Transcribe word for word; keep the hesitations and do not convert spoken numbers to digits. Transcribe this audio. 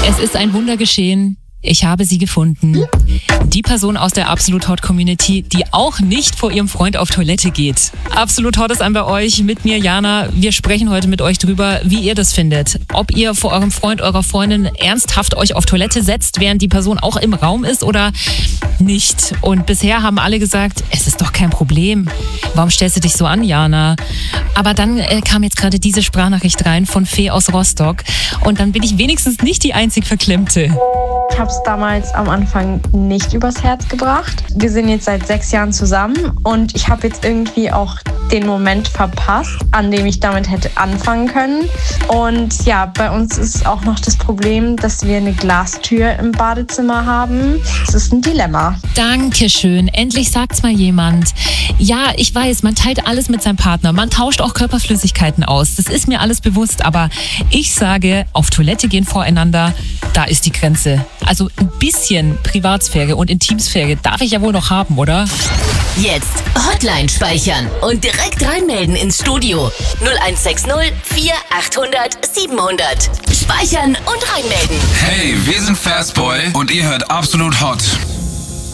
Es ist ein Wunder geschehen. Ich habe sie gefunden. Die Person aus der Absolut Hot Community, die auch nicht vor ihrem Freund auf Toilette geht. Absolut Hot ist ein bei euch, mit mir Jana. Wir sprechen heute mit euch drüber, wie ihr das findet. Ob ihr vor eurem Freund, eurer Freundin ernsthaft euch auf Toilette setzt, während die Person auch im Raum ist oder nicht. Und bisher haben alle gesagt, es ist doch kein Problem. Warum stellst du dich so an, Jana? Aber dann äh, kam jetzt gerade diese Sprachnachricht rein von Fee aus Rostock. Und dann bin ich wenigstens nicht die einzig Verklemmte. Ich habe es damals am Anfang nicht übers Herz gebracht. Wir sind jetzt seit sechs Jahren zusammen und ich habe jetzt irgendwie auch den Moment verpasst, an dem ich damit hätte anfangen können. Und ja, bei uns ist auch noch das Problem, dass wir eine Glastür im Badezimmer haben. Das ist ein Dilemma. Dankeschön. Endlich sagt's mal jemand. Ja, ich weiß, man teilt alles mit seinem Partner. Man tauscht auch Körperflüssigkeiten aus. Das ist mir alles bewusst. Aber ich sage, auf Toilette gehen voreinander, da ist die Grenze. Also ein bisschen Privatsphäre und Intimsphäre darf ich ja wohl noch haben, oder? Jetzt Hotline speichern und direkt reinmelden ins Studio. null eins sechs null vier achthundert siebenhundert. Speichern und reinmelden. Hey, wir sind Fastboy und ihr hört Absolut Hot.